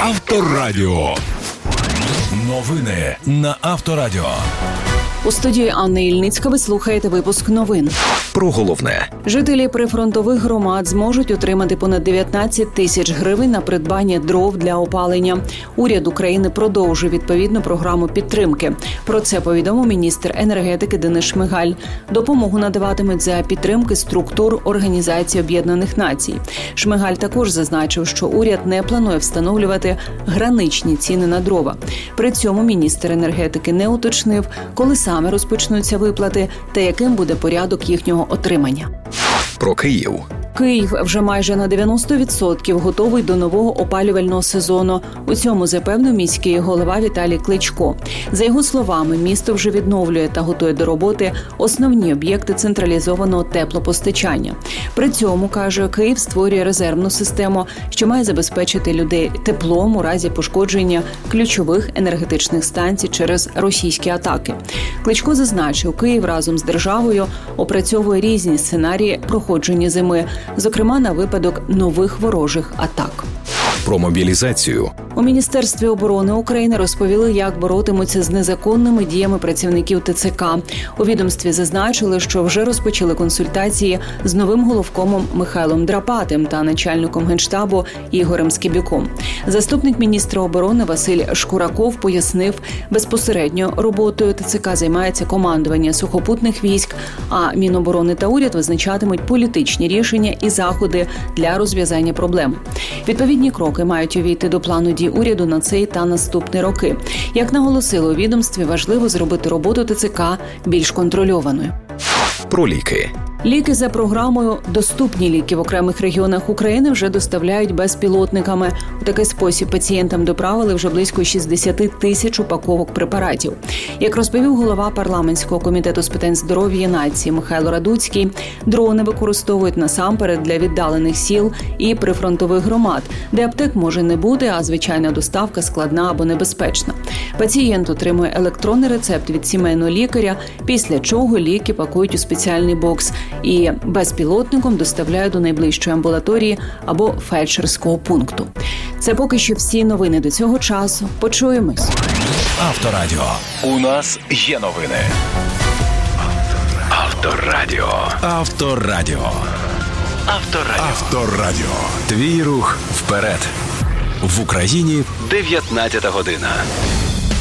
Авторадіо. Новини на Авторадіо. У студії Анна Ільницька ви слухаєте випуск новин. Про головне. Жителі прифронтових громад зможуть отримати понад 19 тисяч гривень на придбання дров для опалення. Уряд України продовжує відповідну програму підтримки. Про це повідомив міністр енергетики Денис Шмигаль. Допомогу надаватимуть за підтримки структур Організації Об'єднаних Націй. Шмигаль також зазначив, що уряд не планує встановлювати граничні ціни на дрова. При цьому міністр енергетики не уточнив, коли саме розпочнуться виплати та яким буде порядок їхнього отримання. Про Київ. Київ вже майже на 90% готовий до нового опалювального сезону. У цьому запевнив міський голова Віталій Кличко. За його словами, місто вже відновлює та готує до роботи основні об'єкти централізованого теплопостачання. При цьому, каже, Київ створює резервну систему, що має забезпечити людей теплом у разі пошкодження ключових енергетичних станцій через російські атаки. Кличко зазначив, Київ разом з державою опрацьовує різні сценарії проходження зими, зокрема на випадок нових ворожих атак. Про мобілізацію. У Міністерстві оборони України розповіли, як боротимуться з незаконними діями працівників ТЦК. У відомстві зазначили, що вже розпочали консультації з новим головкомом Михайлом Драпатим та начальником Генштабу Ігорем Скибюком. Заступник міністра оборони Василь Шкураков пояснив, безпосередньо роботою ТЦК займається командування сухопутних військ, а Міноборони та уряд визначатимуть політичні рішення і заходи для розв'язання проблем. Відповідні кроки мають увійти до плану дій уряду на цей та наступні роки. Як наголосили у відомстві, важливо зробити роботу ТЦК більш контрольованою. Про ліки. Ліки за програмою «Доступні ліки» в окремих регіонах України вже доставляють безпілотниками. У такий спосіб пацієнтам доправили вже близько 60 тисяч упаковок препаратів. Як розповів голова парламентського комітету з питань здоров'я нації Михайло Радуцький, дрони використовують насамперед для віддалених сіл і прифронтових громад, де аптек може не бути, а звичайна доставка складна або небезпечна. Пацієнт отримує електронний рецепт від сімейного лікаря, після чого ліки пакують у спеціальний бокс і безпілотником доставляють до найближчої амбулаторії або фельдшерського пункту. Це поки що всі новини до цього часу. Почуємось. Авторадіо. У нас є новини. Авторадіо. Авторадіо. Авторадіо. Авторадіо. Твій рух вперед. В Україні 19 година.